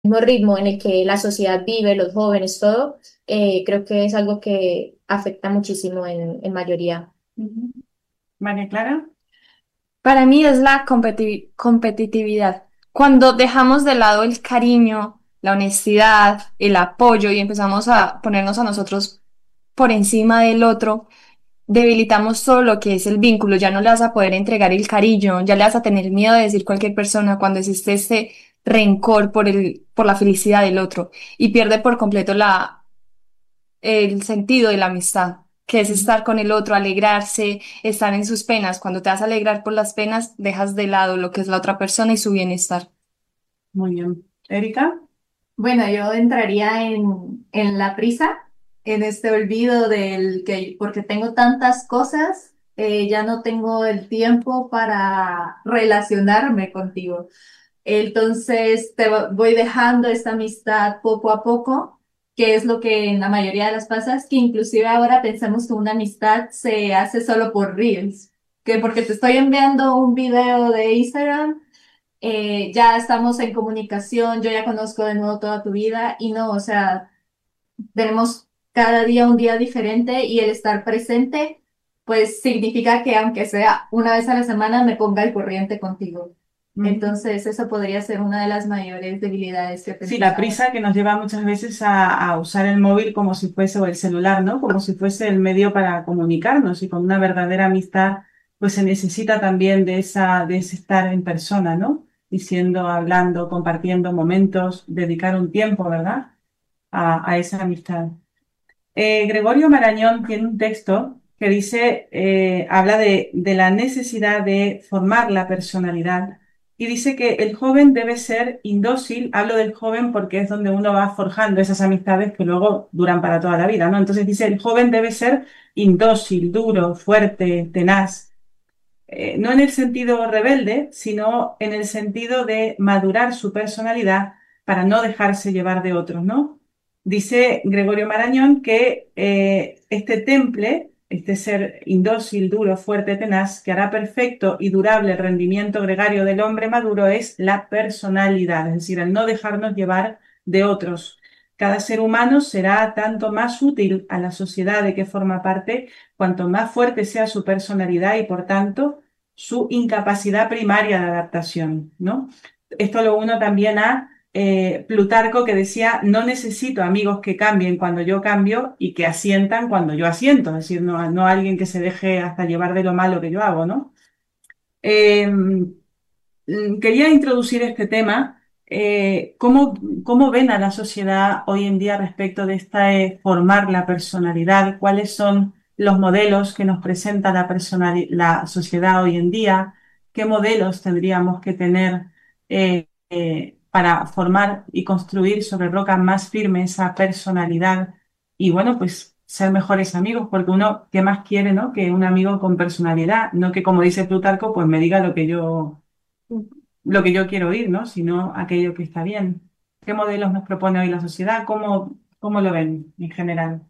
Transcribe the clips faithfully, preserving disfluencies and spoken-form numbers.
mismo ritmo en el que la sociedad vive, los jóvenes, todo, eh, creo que es algo que afecta muchísimo en, en mayoría. Ujú. María Clara. Para mí es la competi- competitividad. Cuando dejamos de lado el cariño, la honestidad, el apoyo y empezamos a ponernos a nosotros por encima del otro, debilitamos todo lo que es el vínculo. Ya no le vas a poder entregar el cariño, ya le vas a tener miedo de decir cualquier persona cuando existe este rencor por el, por la felicidad del otro y pierde por completo la el sentido de la amistad, que es Ujú. estar con el otro, alegrarse, estar en sus penas. Cuando te vas a alegrar por las penas, dejas de lado lo que es la otra persona y su bienestar. Muy bien. Erika. Bueno, yo entraría en, en la prisa, en este olvido del que, porque tengo tantas cosas, eh, ya no tengo el tiempo para relacionarme contigo. Entonces te vo- voy dejando esta amistad poco a poco, que es lo que en la mayoría de las pasas, que inclusive ahora pensamos que una amistad se hace solo por Reels, que porque te estoy enviando un video de Instagram, eh, ya estamos en comunicación, yo ya conozco de nuevo toda tu vida y no, o sea, tenemos cada día un día diferente y el estar presente, pues significa que aunque sea una vez a la semana me ponga al corriente contigo. Ujú. Entonces, eso podría ser una de las mayores debilidades que Sí, la pensaba. prisa que nos lleva muchas veces a, a usar el móvil como si fuese, o el celular, ¿no? Como si fuese el medio para comunicarnos y con una verdadera amistad, pues se necesita también de esa, de ese estar en persona, ¿no? Diciendo, hablando, compartiendo momentos, dedicar un tiempo, ¿verdad? A, a esa amistad. Eh, Gregorio Marañón tiene un texto que dice, eh, habla de, de la necesidad de formar la personalidad y dice que el joven debe ser indócil. Hablo del joven porque es donde uno va forjando esas amistades que luego duran para toda la vida, ¿no? Entonces dice, el joven debe ser indócil, duro, fuerte, tenaz. Eh, no en el sentido rebelde, sino en el sentido de madurar su personalidad para no dejarse llevar de otros, ¿no? Dice Gregorio Marañón que eh, este temple, este ser indócil, duro, fuerte, tenaz, que hará perfecto y durable el rendimiento gregario del hombre maduro es la personalidad, es decir, el no dejarnos llevar de otros. Cada ser humano será tanto más útil a la sociedad de que forma parte, cuanto más fuerte sea su personalidad y, por tanto, su incapacidad primaria de adaptación, ¿no? Esto lo uno también a eh, Plutarco, que decía, no necesito amigos que cambien cuando yo cambio y que asientan cuando yo asiento, es decir, no, no alguien que se deje hasta llevar de lo malo que yo hago, ¿no? Eh, mm, Quería introducir este tema. Eh, ¿cómo, cómo ven a la sociedad hoy en día respecto de esta eh, formar la personalidad? ¿Cuáles son los modelos que nos presenta la personali- la sociedad hoy en día? ¿Qué modelos tendríamos que tener eh, eh, para formar y construir sobre roca más firme esa personalidad? Y bueno, pues ser mejores amigos, porque uno, ¿qué más quiere, no? Que un amigo con personalidad, no que, como dice Plutarco, pues me diga lo que yo lo que yo quiero oír, ¿no? Sino aquello que está bien. ¿Qué modelos nos propone hoy la sociedad? ¿Cómo, cómo lo ven en general?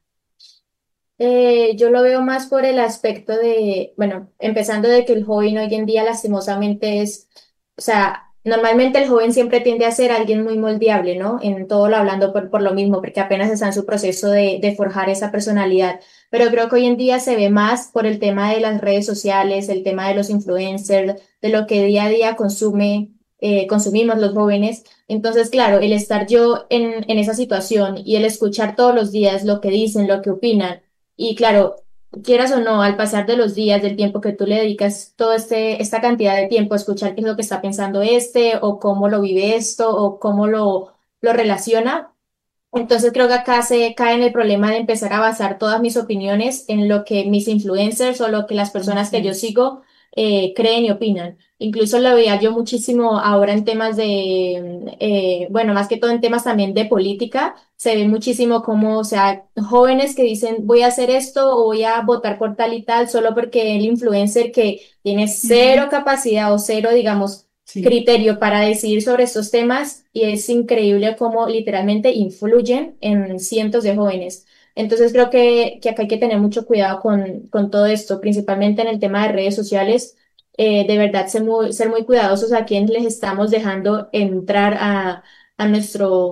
Eh, yo lo veo más por el aspecto de, bueno, empezando de que el joven hoy en día lastimosamente es, o sea, normalmente el joven siempre tiende a ser alguien muy moldeable, ¿no? En todo lo hablando por, por lo mismo, porque apenas está en su proceso de, de forjar esa personalidad. Pero creo que hoy en día se ve más por el tema de las redes sociales, el tema de los influencers, de lo que día a día consume, eh, consumimos los jóvenes. Entonces, claro, el estar yo en, en esa situación y el escuchar todos los días lo que dicen, lo que opinan, y claro, quieras o no, al pasar de los días, del tiempo que tú le dedicas, toda este, esta cantidad de tiempo a escuchar qué es lo que está pensando este, o cómo lo vive esto, o cómo lo, lo relaciona, entonces creo que acá se cae en el problema de empezar a basar todas mis opiniones en lo que mis influencers o lo que las personas que yo sigo eh, creen y opinan. Incluso lo veía yo muchísimo ahora en temas de, eh, bueno, más que todo en temas también de política, se ve muchísimo como, o sea, jóvenes que dicen voy a hacer esto o voy a votar por tal y tal solo porque el influencer que tiene cero Ujú. capacidad o cero, digamos, Sí. criterio para decidir sobre estos temas y es increíble cómo literalmente influyen en cientos de jóvenes. Entonces creo que, que acá hay que tener mucho cuidado con, con todo esto, principalmente en el tema de redes sociales. Eh, de verdad, ser muy, ser muy cuidadosos a quienes les estamos dejando entrar a, a nuestro